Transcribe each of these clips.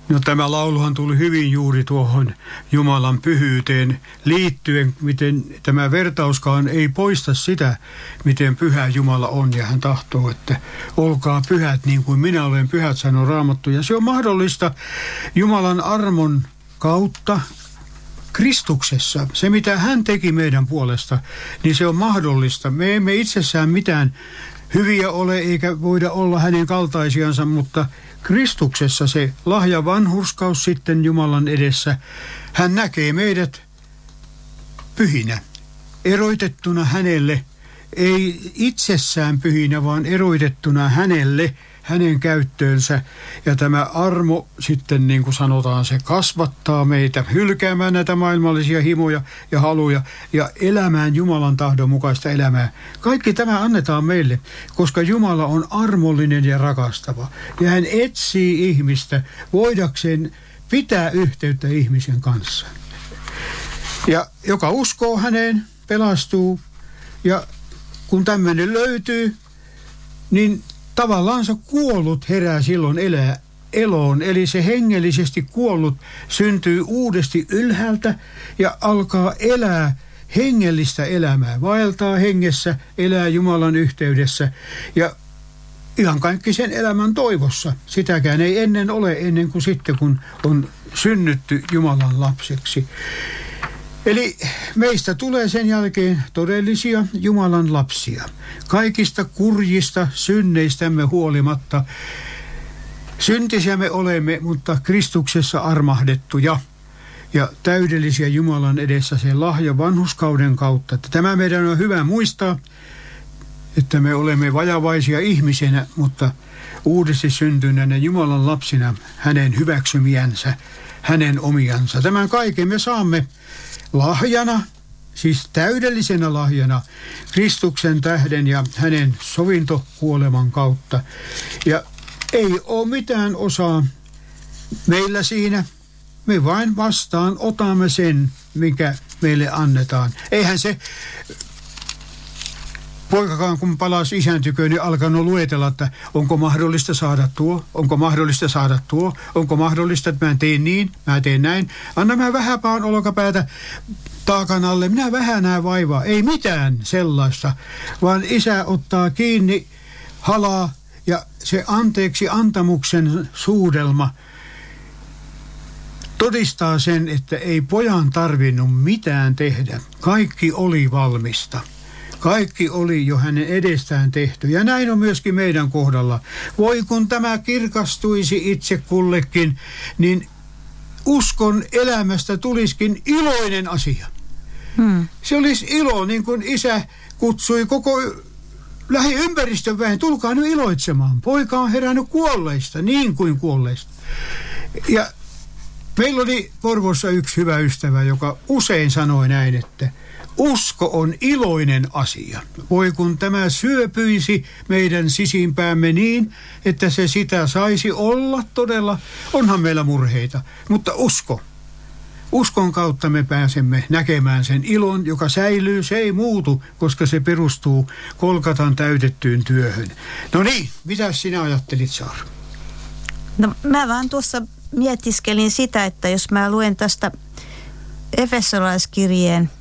No tämä lauluhan tuli hyvin juuri tuohon Jumalan pyhyyteen liittyen, miten tämä vertauskaan ei poista sitä, miten pyhä Jumala on. Ja hän tahtoo, että olkaa pyhät niin kuin minä olen pyhät, sanoo Raamattu. Ja se on mahdollista Jumalan armon kautta Kristuksessa. Se, mitä hän teki meidän puolesta, niin se on mahdollista. Me emme itsessään mitään hyviä ole eikä voida olla hänen kaltaisiansa, mutta Kristuksessa se lahja vanhurskaus sitten Jumalan edessä. Hän näkee meidät pyhinä, eroitettuna hänelle, ei itsessään pyhinä, vaan eroitettuna hänelle, hänen käyttöönsä. Ja tämä armo sitten, niin kuin sanotaan, se kasvattaa meitä hylkäämään näitä maailmallisia himoja ja haluja ja elämään Jumalan tahdon mukaista elämää. Kaikki tämä annetaan meille, koska Jumala on armollinen ja rakastava. Ja hän etsii ihmistä voidakseen pitää yhteyttä ihmisen kanssa. Ja joka uskoo häneen, pelastuu. Ja kun tämmöinen löytyy, niin tavallaan se kuollut herää silloin eloon, eli se hengellisesti kuollut syntyy uudesti ylhäältä ja alkaa elää hengellistä elämää, vaeltaa hengessä, elää Jumalan yhteydessä ja ihan kaikki sen elämän toivossa. Sitäkään ei ennen ole, ennen kuin sitten, kun on synnytty Jumalan lapseksi. Eli meistä tulee sen jälkeen todellisia Jumalan lapsia. Kaikista kurjista synneistämme huolimatta. Syntisiä me olemme, mutta Kristuksessa armahdettuja ja täydellisiä Jumalan edessä sen lahja vanhurskauden kautta. Tämä meidän on hyvä muistaa, että me olemme vajavaisia ihmisenä, mutta uudesti syntyneenä Jumalan lapsina hänen hyväksymiänsä, hänen omiansa. Tämän kaiken me saamme lahjana, siis täydellisenä lahjana, Kristuksen tähden ja hänen sovintokuoleman kautta. Ja ei ole mitään osaa meillä siinä. Me vain vastaan otamme sen, mikä meille annetaan. Eihän se poikakaan, kun palasi isän tyköön, niin alkanut luetella, että onko mahdollista saada tuo, onko mahdollista saada tuo, onko mahdollista, että mä teen niin, mä teen näin. Anna mä vähäpaan olkapäätä taakan alle, minä vähän näen vaivaa. Ei mitään sellaista, vaan isä ottaa kiinni halaa ja se anteeksi antamuksen suudelma todistaa sen, että ei pojan tarvinnut mitään tehdä. Kaikki oli valmista. Kaikki oli jo hänen edestään tehty. Ja näin on myöskin meidän kohdalla. Voi kun tämä kirkastuisi itse kullekin, niin uskon elämästä tulisikin iloinen asia. Se olisi ilo, niin kuin isä kutsui koko lähiympäristön väen. Tulkaa nyt iloitsemaan. Poika on herännyt kuolleista, niin kuin kuolleista. Ja meillä oli Porvoossa yksi hyvä ystävä, joka usein sanoi näin, että usko on iloinen asia. Voi kun tämä syöpyisi meidän sisimpäämme niin, että se sitä saisi olla todella. Onhan meillä murheita, mutta uskon kautta me pääsemme näkemään sen ilon, joka säilyy, se ei muutu, koska se perustuu Golgatan täytettyyn työhön. No niin, mitä sinä ajattelit, Saara? No mä vaan tuossa mietiskelin sitä, että jos mä luen tästä Efesolaiskirjeen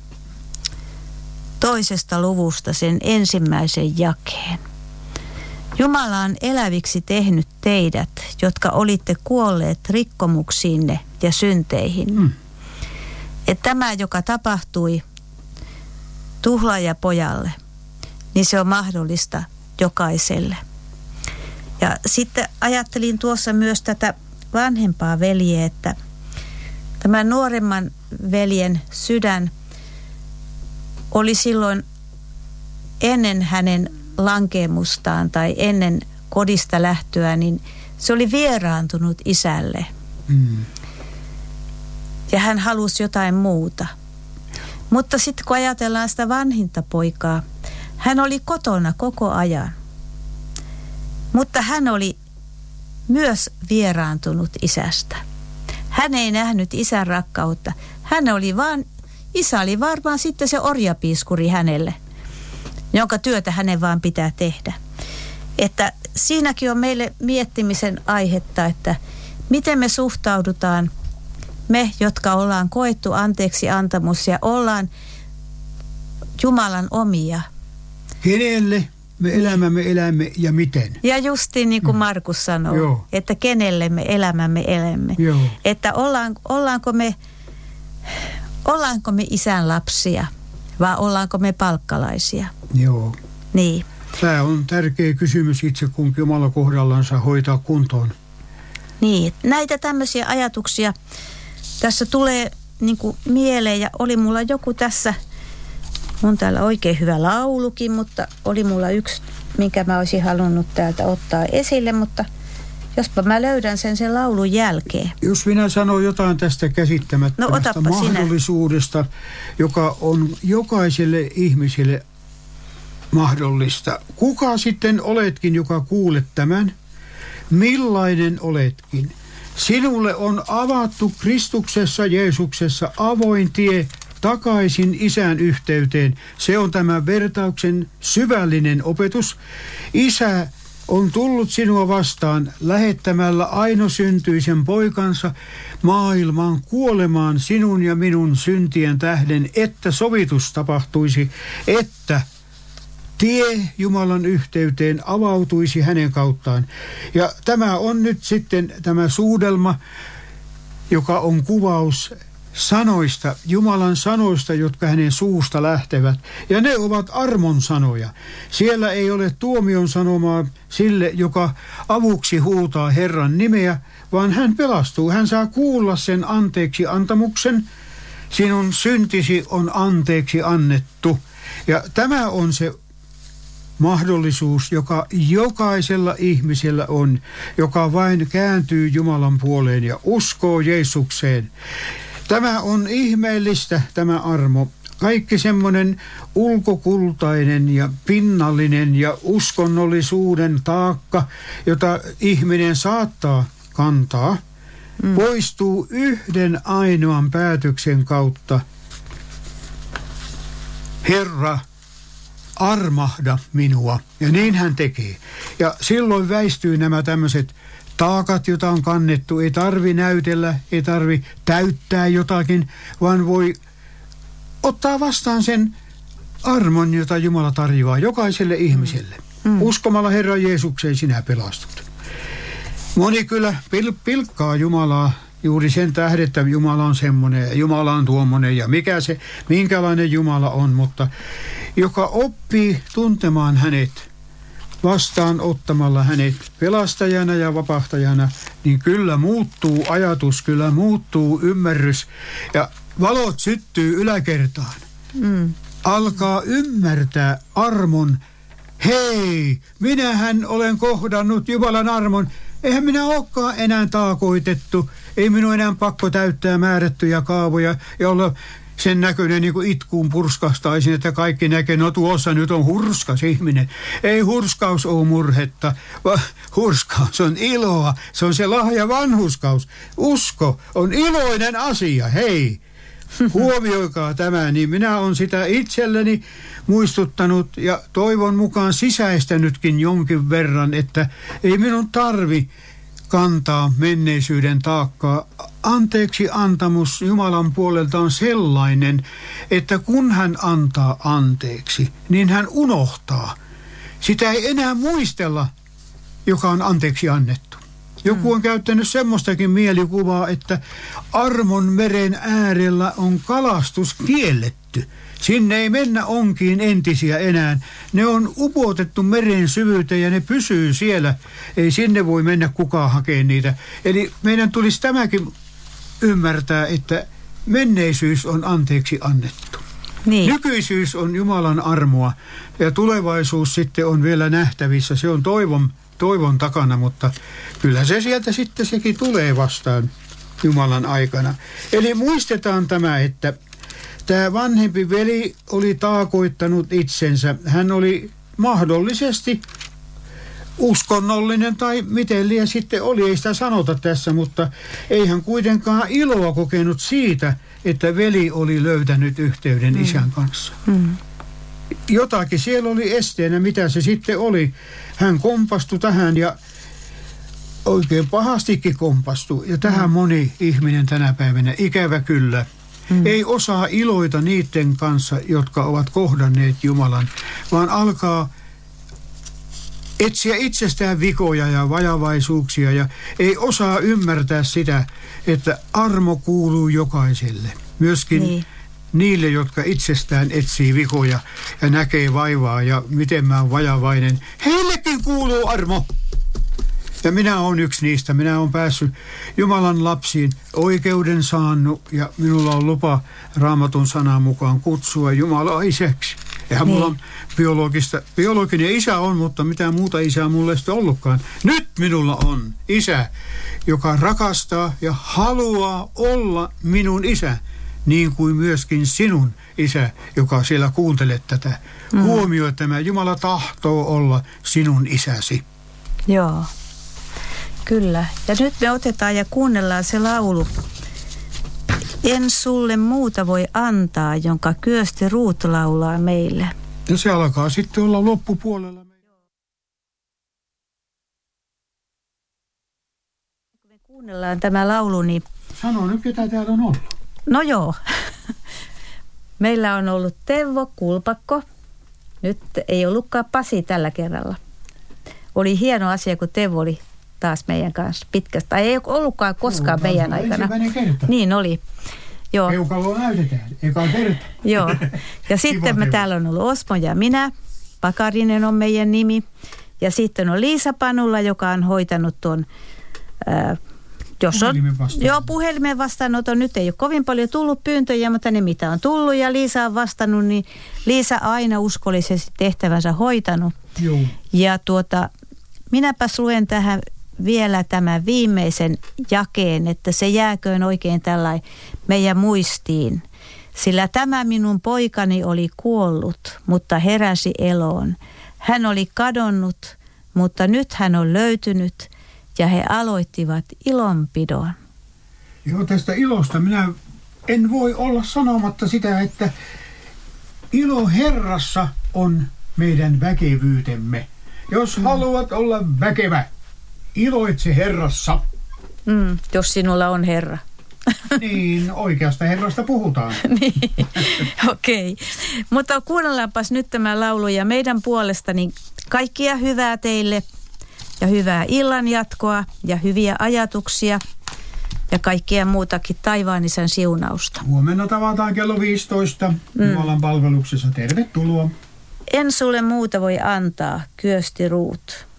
2. luvusta sen 1. jakeen. Jumala on eläviksi tehnyt teidät, jotka olitte kuolleet rikkomuksiinne ja synteihin. Että tämä, joka tapahtui tuhlaajapojalle, niin se on mahdollista jokaiselle. Ja sitten ajattelin tuossa myös tätä vanhempaa veljeä, että tämän nuoremman veljen sydän oli silloin ennen hänen lankeemustaan tai ennen kodista lähtöä, niin se oli vieraantunut isälle. Ja hän halusi jotain muuta. Mutta sitten kun ajatellaan sitä vanhinta poikaa, hän oli kotona koko ajan. Mutta hän oli myös vieraantunut isästä. Hän ei nähnyt isän rakkautta. Isä oli varmaan sitten se orjapiiskuri hänelle, jonka työtä hänen vaan pitää tehdä. Että siinäkin on meille miettimisen aihetta, että Miten me suhtaudutaan, me, jotka ollaan koettu anteeksi antamus ja ollaan Jumalan omia. Kenelle me elämämme elämme ja miten? Ja justiin niin kuin Markus sanoo, että kenelle me elämämme elämme. Joo. Että ollaanko me isän lapsia vai ollaanko me palkkalaisia? Joo. Niin. Tämä on tärkeä kysymys itse kunkin omalla kohdallansa hoitaa kuntoon. Niin, näitä tämmöisiä ajatuksia tässä tulee niin kuin mieleen ja oli mulla joku tässä, on täällä oikein hyvä laulukin, mutta oli mulla yksi, minkä mä olisin halunnut täältä ottaa esille, mutta jospa mä löydän sen laulun jälkeen. Jos minä sanon jotain tästä käsittämättömästä mahdollisuudesta, joka on jokaiselle ihmiselle mahdollista. Kuka sitten oletkin, joka kuulet tämän? Millainen oletkin? Sinulle on avattu Kristuksessa Jeesuksessa avoin tie takaisin Isän yhteyteen. Se on tämän vertauksen syvällinen opetus. Isä on tullut sinua vastaan lähettämällä ainosyntyisen poikansa maailmaan kuolemaan sinun ja minun syntien tähden, että sovitus tapahtuisi, että tie Jumalan yhteyteen avautuisi hänen kauttaan. Ja tämä on nyt sitten tämä suudelma, joka on kuvaus sanoista, Jumalan sanoista, jotka hänen suusta lähtevät. Ja ne ovat armon sanoja. Siellä ei ole tuomion sanomaa sille, joka avuksi huutaa Herran nimeä, vaan hän pelastuu. Hän saa kuulla sen anteeksi antamuksen. Sinun syntisi on anteeksi annettu. Ja tämä on se mahdollisuus, joka jokaisella ihmisellä on, joka vain kääntyy Jumalan puoleen ja uskoo Jeesukseen. Tämä on ihmeellistä, tämä armo. Kaikki semmoinen ulkokultainen ja pinnallinen ja uskonnollisuuden taakka, jota ihminen saattaa kantaa, poistuu yhden ainoan päätöksen kautta. Herra, armahda minua. Ja niin hän tekee. Ja silloin väistyy nämä tämmöiset taakat, joita on kannettu. Ei tarvi näytellä, ei tarvi täyttää jotakin, vaan voi ottaa vastaan sen armon, jota Jumala tarjoaa jokaiselle ihmiselle. Uskomalla Herran Jeesukseen sinä pelastut. Moni kyllä pilkkaa Jumalaa juuri sen tähden, että Jumala on semmoinen ja Jumala on tuommoinen ja minkälainen Jumala on, mutta joka oppii tuntemaan hänet, vastaanottamalla hänet pelastajana ja vapahtajana, niin kyllä muuttuu ajatus, kyllä muuttuu ymmärrys ja valot syttyy yläkertaan. Alkaa ymmärtää armon. Hei, minähän olen kohdannut Jumalan armon. Eihän minä olekaan enää taakoitettu. Ei minun enää pakko täyttää määrättyjä kaavoja ja olla sen näköinen niin kuin itkuun purskastaisin, että kaikki näkee, no tuossa nyt on hurskas ihminen. Ei hurskaus ole murhetta, vaan hurskaus on iloa. Se on se lahja vanhurskaus. Usko on iloinen asia, hei. Huomioikaa tämä, niin minä olen sitä itselleni muistuttanut ja toivon mukaan sisäistänytkin jonkin verran, että ei minun tarvi kantaa menneisyyden taakkaa. Anteeksi antamus Jumalan puolelta on sellainen, että kun hän antaa anteeksi, niin hän unohtaa. Sitä ei enää muistella, joka on anteeksi annettu. Joku on käyttänyt semmoistakin mielikuvaa, että armon meren äärellä on kalastus kielletty. Sinne ei mennä onkiin entisiä enää. Ne on upotettu meren syvyyteen ja ne pysyy siellä. Ei sinne voi mennä kukaan hakemaan niitä. Eli meidän tulisi tämäkin ymmärtää, että menneisyys on anteeksi annettu. Niin. Nykyisyys on Jumalan armoa ja tulevaisuus sitten on vielä nähtävissä. Se on toivon takana, mutta kyllä se sieltä sitten sekin tulee vastaan Jumalan aikana. Eli muistetaan tämä, että tämä vanhempi veli oli taakoittanut itsensä. Hän oli mahdollisesti uskonnollinen tai miten liian sitten oli, ei sitä sanota tässä, mutta ei hän kuitenkaan iloa kokenut siitä, että veli oli löytänyt yhteyden isän kanssa. Jotakin siellä oli esteenä, mitä se sitten oli. Hän kompastui tähän ja oikein pahastikin kompastui. Ja tähän moni ihminen tänä päivänä, ikävä kyllä, ei osaa iloita niiden kanssa, jotka ovat kohdanneet Jumalan, vaan alkaa etsiä itsestään vikoja ja vajavaisuuksia ja ei osaa ymmärtää sitä, että armo kuuluu jokaiselle. Myöskin niille, jotka itsestään etsii vikoja ja näkee vaivaa ja miten mä oon vajavainen. Heillekin kuuluu armo. Ja minä olen yksi niistä. Minä olen päässyt Jumalan lapsiin, oikeuden saanut ja minulla on lupa Raamatun sanan mukaan kutsua Jumalaa isäksi. Eihän mulla on biologinen isä on, mutta mitään muuta isää mulla ei sitten ollutkaan. Nyt minulla on isä, joka rakastaa ja haluaa olla minun isä, niin kuin myöskin sinun isä, joka siellä kuuntelet tätä. Huomioi tämä, Jumala tahtoo olla sinun isäsi. Joo, kyllä. Ja nyt me otetaan ja kuunnellaan se laulu. En sulle muuta voi antaa, jonka Kyösti Ruut laulaa meille. Ja se alkaa sitten olla loppupuolella. Kun me kuunnellaan tämä laulu, niin... Sano nyt, ketä täällä on ollut. No joo. Meillä on ollut Teuvo Kulpakko. Nyt ei ollutkaan Pasi tällä kerralla. Oli hieno asia, kun Teuvo oli taas meidän kanssa pitkästä. Ei ollutkaan koskaan meidän aikana. Kerta. Niin oli. Joo. Peukaloa näytetään, eka kerta. Joo. Ja sitten me täällä on ollut Osmo ja minä. Pakarinen on meidän nimi. Ja sitten on Liisa Panula, joka on hoitanut tuon... puhelimen vastaanoton. Nyt ei ole kovin paljon tullut pyyntöjä, mutta ne mitä on tullut ja Liisa on vastannut, niin Liisa aina uskollisesti tehtävänsä hoitanut. Joo. Ja minäpäs luen tähän vielä tämän viimeisen jakeen, että se jääköön oikein tällainen meidän muistiin. Sillä tämä minun poikani oli kuollut, mutta heräsi eloon. Hän oli kadonnut, mutta nyt hän on löytynyt. Ja he aloittivat ilonpidon. Joo, tästä ilosta minä en voi olla sanomatta sitä, että ilo Herrassa on meidän väkevyytemme. Jos haluat olla väkevä, iloitse Herrassa. Jos sinulla on Herra. Niin, oikeasta Herrasta puhutaan. Niin, okei. Mutta kuunnellaanpas nyt tämä laulu ja meidän puolestani kaikkia hyvää teille. Ja hyvää illan jatkoa ja hyviä ajatuksia ja kaikkea muutakin taivaan isän siunausta. Huomenna tavataan kello 15 Jumalan palveluksessa. Tervetuloa. En sulle muuta voi antaa, Kyösti Ruut.